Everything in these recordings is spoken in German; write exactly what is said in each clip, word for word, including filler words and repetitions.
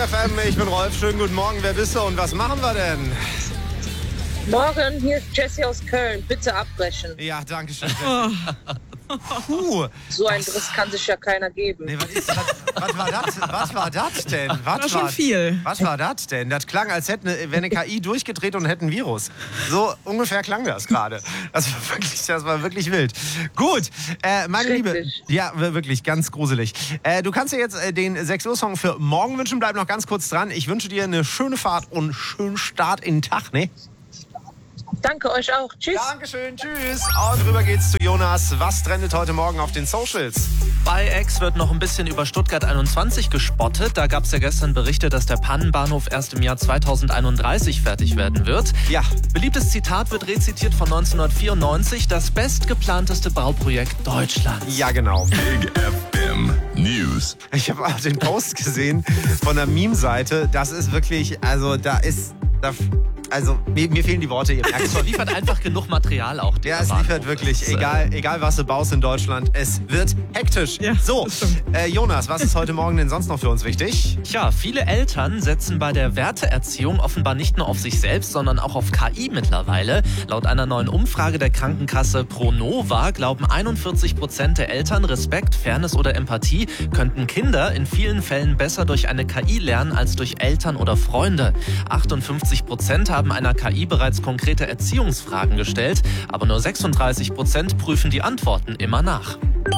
F M, ich bin Rolf. Schönen guten Morgen. Wer bist du und was machen wir denn? Morgen, hier ist Jessie aus Köln. Bitte abbrechen. Ja, danke schön. Puh. So ein Driss kann sich ja keiner geben. Nee, was, ist, was, was war das? Was war das denn? Was war schon viel. Was war das denn? Das klang, als hätte eine, wäre eine K I durchgedreht und hätte ein Virus. So ungefähr klang das gerade. Das war wirklich, das war wirklich wild. Gut, äh, meine Liebe. Ja, wirklich ganz gruselig. Äh, du kannst dir jetzt äh, den sechs Uhr Song für morgen wünschen. Bleib noch ganz kurz dran. Ich wünsche dir eine schöne Fahrt und einen schönen Start in den Tag, ne? Danke euch auch. Tschüss. Dankeschön, tschüss. Und rüber geht's zu Jonas. Was trendet heute Morgen auf den Socials? Bei X wird noch ein bisschen über Stuttgart einundzwanzig gespottet. Da gab es ja gestern Berichte, dass der Pannenbahnhof erst im Jahr zweitausendeinunddreißig fertig werden wird. Ja. Beliebtes Zitat wird rezitiert von neunzehnhundertvierundneunzig. Das bestgeplanteste Bauprojekt Deutschlands. Ja, genau. Big F M News. Ich habe auch den Post gesehen von der Meme-Seite. Das ist wirklich, also da ist... Da, Also, mir, mir fehlen die Worte, ihr merkt Es liefert einfach genug Material auch. Ja, es liefert wirklich. Das, äh, egal, egal, was du baust in Deutschland, es wird hektisch. Ja, so, äh, Jonas, was ist heute Morgen denn sonst noch für uns wichtig? Tja, viele Eltern setzen bei der Werteerziehung offenbar nicht nur auf sich selbst, sondern auch auf K I mittlerweile. Laut einer neuen Umfrage der Krankenkasse Pronova glauben einundvierzig Prozent der Eltern, Respekt, Fairness oder Empathie könnten Kinder in vielen Fällen besser durch eine K I lernen als durch Eltern oder Freunde. achtundfünfzig Prozent haben einer K I bereits konkrete Erziehungsfragen gestellt, aber nur sechsunddreißig Prozent prüfen die Antworten immer nach.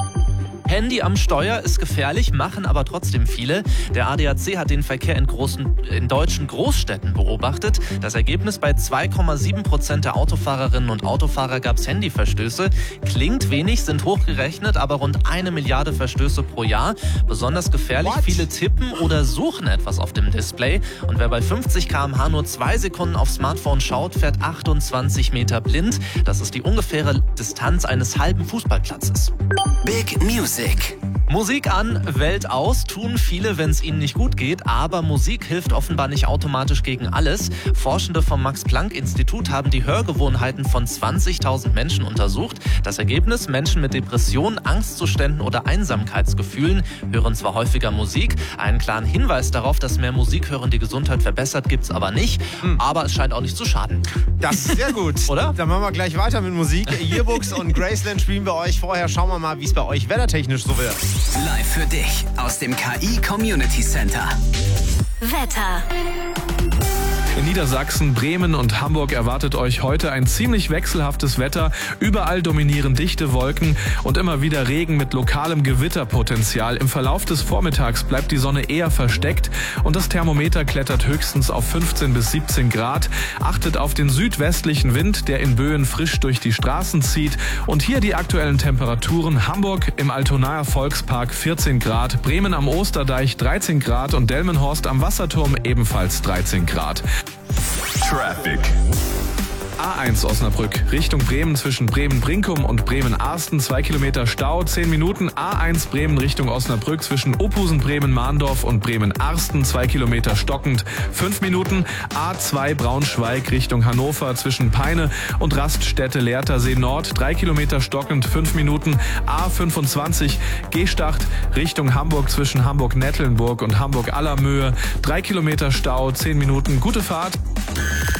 Handy am Steuer ist gefährlich, machen aber trotzdem viele. Der A D A C hat den Verkehr in, großen, in deutschen Großstädten beobachtet. Das Ergebnis: bei zwei Komma sieben Prozent der Autofahrerinnen und Autofahrer gab es Handyverstöße. Klingt wenig, sind hochgerechnet, aber rund eine Milliarde Verstöße pro Jahr. Besonders gefährlich: What? Viele tippen oder suchen etwas auf dem Display. Und wer bei fünfzig Kilometer pro Stunde nur zwei Sekunden aufs Smartphone schaut, fährt achtundzwanzig Meter blind. Das ist die ungefähre Distanz eines halben Fußballplatzes. Big Music. Musik an, Welt aus, tun viele, wenn es ihnen nicht gut geht, aber Musik hilft offenbar nicht automatisch gegen alles. Forschende vom Max-Planck-Institut haben die Hörgewohnheiten von zwanzigtausend Menschen untersucht. Das Ergebnis: Menschen mit Depressionen, Angstzuständen oder Einsamkeitsgefühlen hören zwar häufiger Musik. Einen klaren Hinweis darauf, dass mehr Musik hören die Gesundheit verbessert, gibt's aber nicht. Hm. Aber es scheint auch nicht zu schaden. Das ist sehr gut, oder? Dann machen wir gleich weiter mit Musik. Yearbooks und Graceland spielen wir euch. Vorher schauen wir mal, wie es bei euch wettertechnisch so wird. Live für dich aus dem K I Community Center. Wetter. In Niedersachsen, Bremen und Hamburg erwartet euch heute ein ziemlich wechselhaftes Wetter. Überall dominieren dichte Wolken und immer wieder Regen mit lokalem Gewitterpotenzial. Im Verlauf des Vormittags bleibt die Sonne eher versteckt und das Thermometer klettert höchstens auf fünfzehn bis siebzehn Grad. Achtet auf den südwestlichen Wind, der in Böen frisch durch die Straßen zieht. Und hier die aktuellen Temperaturen: Hamburg im Altonaer Volkspark vierzehn Grad, Bremen am Osterdeich dreizehn Grad und Delmenhorst am Wasserturm ebenfalls dreizehn Grad. Traffic. A eins Osnabrück Richtung Bremen zwischen Bremen-Brinkum und Bremen-Arsten zwei Kilometer Stau, zehn Minuten. A eins Bremen Richtung Osnabrück zwischen Ophusen, Bremen-Mahndorf und Bremen-Arsten zwei Kilometer stockend, fünf Minuten. A zwei Braunschweig Richtung Hannover zwischen Peine und Raststätte-Lehrtersee Nord drei Kilometer stockend, fünf Minuten. A fünfundzwanzig Gestacht Richtung Hamburg zwischen Hamburg-Nettlenburg und Hamburg-Allermöhe drei Kilometer Stau, zehn Minuten. Gute Fahrt.